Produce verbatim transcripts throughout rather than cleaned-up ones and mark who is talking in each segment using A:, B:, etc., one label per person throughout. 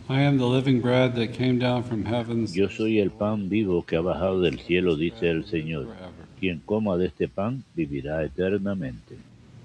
A: I am the living bread that came down from heaven.
B: Yo soy el pan vivo que ha bajado del cielo, dice el Señor.
A: Forever.
B: Quien coma de este pan vivirá eternamente.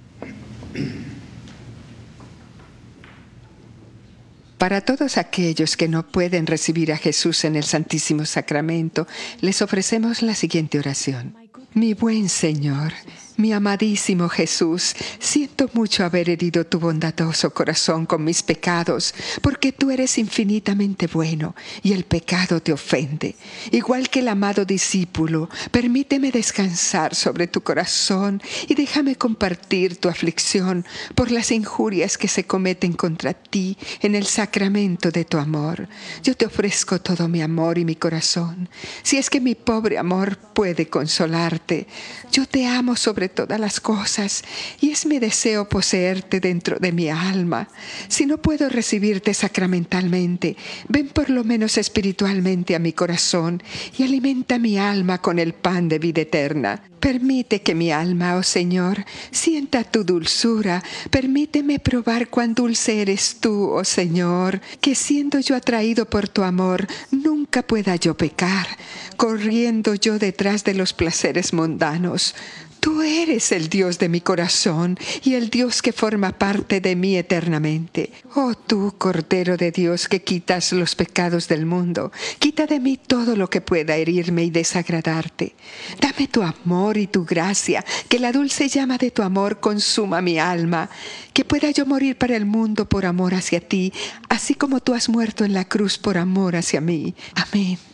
C: Para todos aquellos que no pueden recibir a Jesús en el Santísimo Sacramento, les ofrecemos la siguiente oración. Mi buen Señor, mi amadísimo Jesús, siento mucho haber herido tu bondadoso corazón con mis pecados, porque tú eres infinitamente bueno y el pecado te ofende. Igual que el amado discípulo, permíteme descansar sobre tu corazón y déjame compartir tu aflicción por las injurias que se cometen contra ti en el sacramento de tu amor. Yo te ofrezco todo mi amor y mi corazón. Si es que mi pobre amor puede consolarte, yo te amo sobre todas las cosas y es mi deseo poseerte dentro de mi alma. Si no puedo recibirte sacramentalmente, ven por lo menos espiritualmente a mi corazón y alimenta mi alma con el pan de vida eterna. Permite que mi alma, oh Señor, sienta tu dulzura. Permíteme probar cuán dulce eres tú, oh Señor, que siendo yo atraído por tu amor, nunca pueda yo pecar, corriendo yo detrás de los placeres mundanos. Tú eres el Dios de mi corazón y el Dios que forma parte de mí eternamente. Oh tú, Cordero de Dios, que quitas los pecados del mundo, quita de mí todo lo que pueda herirme y desagradarte. Dame tu amor y tu gracia, que la dulce llama de tu amor consuma mi alma, que pueda yo morir para el mundo por amor hacia ti, así como tú has muerto en la cruz por amor hacia mí. Amén.